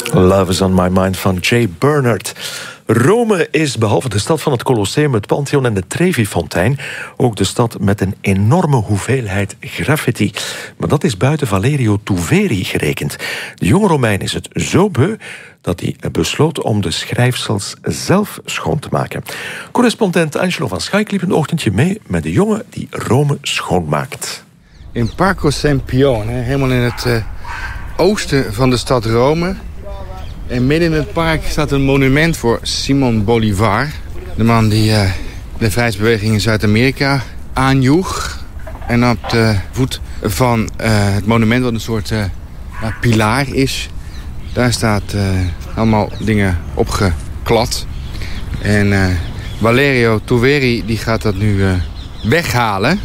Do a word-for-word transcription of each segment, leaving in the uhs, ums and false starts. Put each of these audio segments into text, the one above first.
Love is on my mind van Jay Bernard. Rome is behalve de stad van het Colosseum, het Pantheon en de Trevi-fontein ook de stad met een enorme hoeveelheid graffiti. Maar dat is buiten Valerio Tuveri gerekend. De jonge Romein is het zo beu dat hij besloot om de schrijfsels zelf schoon te maken. Correspondent Angelo van Schaik liep een ochtendje mee met de jongen die Rome schoonmaakt. In Parco Sempione, helemaal in het uh, oosten van de stad Rome. En midden in het park staat een monument voor Simon Bolivar. De man die uh, de vrijheidsbeweging in Zuid-Amerika aanjoeg. En op de voet van uh, het monument, wat een soort uh, ja, pilaar is, daar staat uh, allemaal dingen opgeklad. En uh, Valerio Tuveri die gaat dat nu uh, weghalen.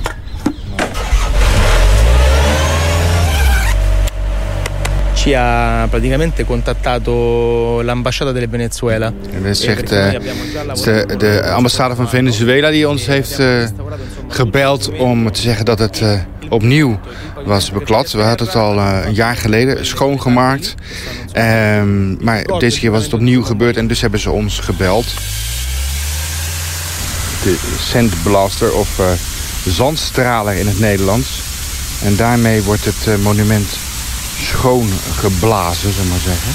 Ci ha praticamente contattato l'ambasciata del Venezuela. En dat zegt uh, de, de ambassade van Venezuela die ons heeft uh, gebeld om te zeggen dat het uh, opnieuw was beklad. We hadden het al uh, een jaar geleden schoongemaakt. Um, maar deze keer was het opnieuw gebeurd en dus hebben ze ons gebeld. De sandblaster of uh, zandstraler in het Nederlands. En daarmee wordt het uh, monument schoon geblazen, zullen we maar zeggen.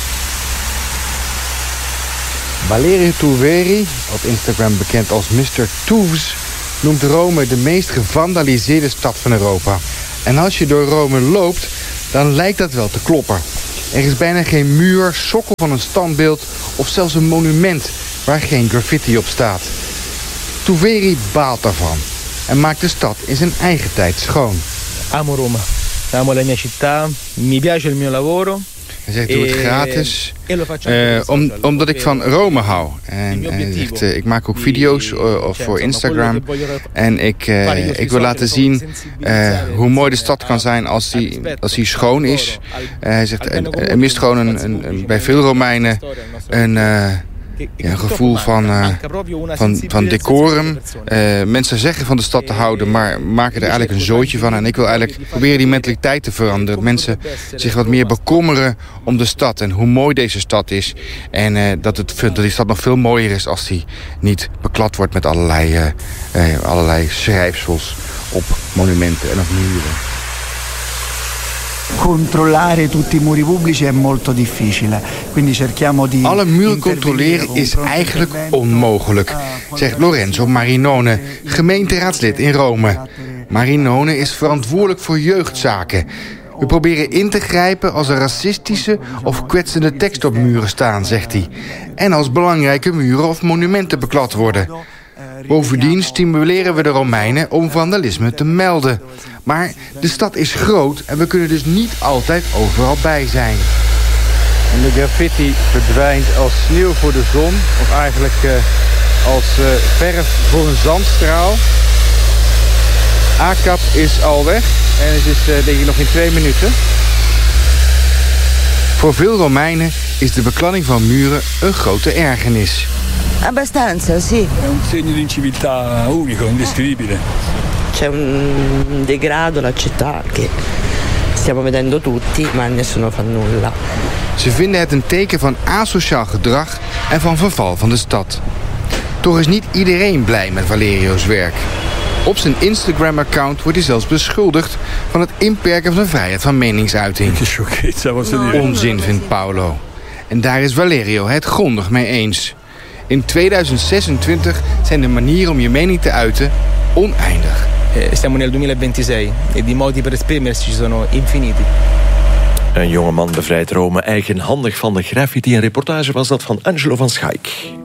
Valerio Tuveri, op Instagram bekend als mister Toeves, noemt Rome de meest gevandaliseerde stad van Europa. En als je door Rome loopt, dan lijkt dat wel te kloppen. Er is bijna geen muur, sokkel van een standbeeld of zelfs een monument waar geen graffiti op staat. Tuveri baalt daarvan en maakt de stad in zijn eigen tijd schoon. Amo Roma. Amo la mia città, mi piace il mio lavoro. Hij zegt, doe het gratis, uh, om, omdat ik van Rome hou. En hij zegt, uh, ik maak ook video's uh, voor Instagram. En ik, uh, ik wil laten zien uh, hoe mooi de stad kan zijn als die, als die schoon is. Uh, hij zegt, er mist gewoon een, een, een, bij veel Romeinen een... Uh, Ja, een gevoel van, uh, van, van decorum. Uh, mensen zeggen van de stad te houden, maar maken er eigenlijk een zootje van. En ik wil eigenlijk proberen die mentaliteit te veranderen. Dat mensen zich wat meer bekommeren om de stad en hoe mooi deze stad is. En uh, dat, het, dat die stad nog veel mooier is als die niet beklad wordt met allerlei, uh, uh, allerlei schrijfsels op monumenten en op muren. Controllare tutti i muri pubblici è molto difficile. Quindi cerchiamo di Alle muren controleren is eigenlijk onmogelijk, zegt Lorenzo Marinone, gemeenteraadslid in Rome. Marinone is verantwoordelijk voor jeugdzaken. We proberen in te grijpen als er racistische of kwetsende teksten op muren staan, zegt hij. En als belangrijke muren of monumenten beklad worden. Bovendien stimuleren we de Romeinen om vandalisme te melden. Maar de stad is groot en we kunnen dus niet altijd overal bij zijn. En de graffiti verdwijnt als sneeuw voor de zon. Of eigenlijk uh, als uh, verf voor een zandstraal. A-kap is al weg. En het is uh, denk ik nog in twee minuten. Voor veel Romeinen is de bekladding van muren een grote ergernis. Abbastanza, sì. È un segno di inciviltà unico, indescrivibile. C'è un degrado la città che stiamo vedendo tutti, ma nessuno fa nulla. Ze vinden het een teken van asociaal gedrag en van verval van de stad. Toch is niet iedereen blij met Valerio's werk. Op zijn Instagram-account wordt hij zelfs beschuldigd van het inperken van de vrijheid van meningsuiting. Onzin, vindt Paolo. En daar is Valerio het grondig mee eens. In tweeduizend zesentwintig zijn de manieren om je mening te uiten oneindig. Siamo nel duemilaventisei e di modi per esprimersi ci sono infiniti. Een jongeman bevrijdt Rome eigenhandig van de graffiti. Een reportage was dat van Angelo van Schaik.